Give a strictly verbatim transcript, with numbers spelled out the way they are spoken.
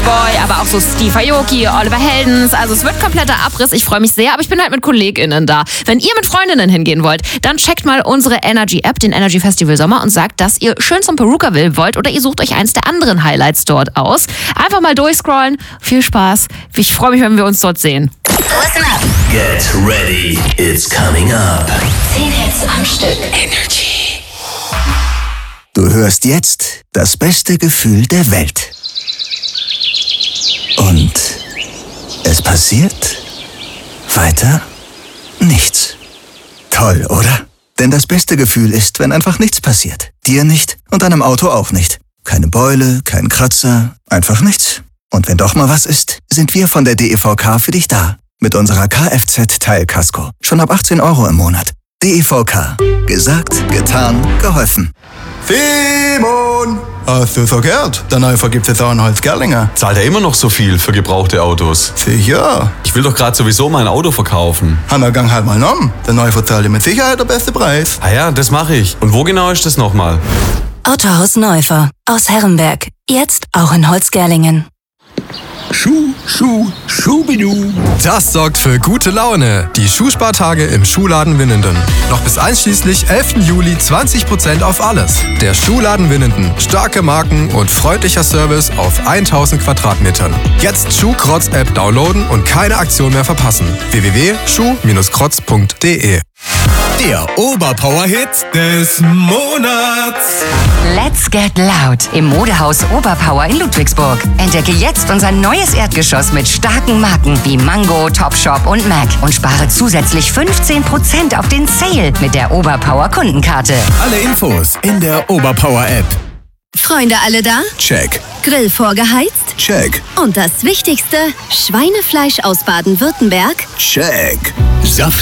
Boy, aber auch so Steve Aoki, Oliver Heldens. Also es wird kompletter Abriss. Ich freue mich sehr, aber ich bin halt mit KollegInnen da. Wenn ihr mit Freundinnen hingehen wollt, dann checkt mal unsere Energy-App, den Energy Festival Sommer, und sagt, dass ihr schön zum Perukaville wollt oder ihr sucht euch eins der anderen Highlights dort aus. Einfach mal durchscrollen. Viel Spaß. Ich freue mich, wenn wir uns dort sehen. Listen up. Get ready, it's coming up. Zehn Hits am Stück. Energy. Du hörst jetzt das beste Gefühl der Welt. Und es passiert weiter nichts. Toll, oder? Denn das beste Gefühl ist, wenn einfach nichts passiert. Dir nicht und deinem Auto auch nicht. Keine Beule, kein Kratzer, einfach nichts. Und wenn doch mal was ist, sind wir von der D E V K für dich da. Mit unserer Kfz-Teilkasko. Schon ab achtzehn Euro im Monat. D E V K. Gesagt, getan, geholfen. Simon! Hast du so gehört? Der Neu vergibt jetzt auch in Holzgerlingen. Zahlt er immer noch so viel für gebrauchte Autos? Sicher. Ich will doch gerade sowieso mein Auto verkaufen. Hanna, gang halt mal um. Der Neu verzahlt dir mit Sicherheit der beste Preis. Ah ja, das mache ich. Und wo genau ist das nochmal? Autohaus Neufer aus Herrenberg. Jetzt auch in Holzgerlingen. Schuh, Schuh, Schubidu. Das sorgt für gute Laune. Die Schuhspartage im Schuhladen Winnenden. Noch bis einschließlich elften Juli zwanzig Prozent auf alles. Der Schuhladen Winnenden. Starke Marken und freundlicher Service auf tausend Quadratmetern. Jetzt Schuhkrotz-App downloaden und keine Aktion mehr verpassen. w w w punkt schuh Bindestrich krotz punkt d e. Der Oberpower-Hit des Monats. Let's get loud im Modehaus Oberpower in Ludwigsburg. Entdecke jetzt unser neues Erdgeschoss mit starken Marken wie Mango, Topshop und Mac und spare zusätzlich fünfzehn Prozent auf den Sale mit der Oberpower Kundenkarte. Alle Infos in der Oberpower-App. Freunde alle da? Check. Grill vorgeheizt? Check. Und das Wichtigste, Schweinefleisch aus Baden-Württemberg? Check. Saft